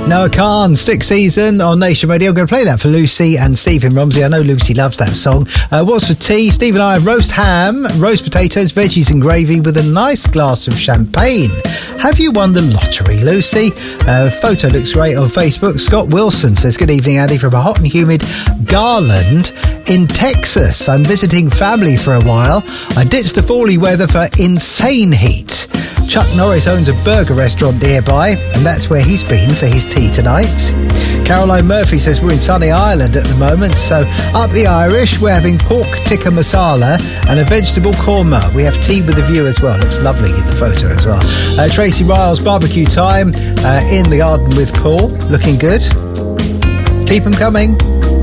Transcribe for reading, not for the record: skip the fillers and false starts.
Noah Khan, Stick Season on Nation Radio. I'm going to play that for Lucy and Steve in Romsey. I know Lucy loves that song. What's for tea? Steve and I have roast ham, roast potatoes, veggies and gravy with a nice glass of champagne. Have you won the lottery, Lucy? Photo looks great on Facebook. Scott Wilson says, good evening, Andy, from a hot and humid Garland in Texas. I'm visiting family for a while. I ditched the fally weather for insane heat. Chuck Norris owns a burger restaurant nearby, and that's where he's been for his tea tonight. Caroline Murphy says we're in sunny Ireland at the moment, so up the Irish, we're having pork tikka masala and a vegetable korma. We have tea with a view as well. Looks lovely in the photo as well. Tracy Riles, barbecue time in the garden with Paul. Looking good. Keep them coming.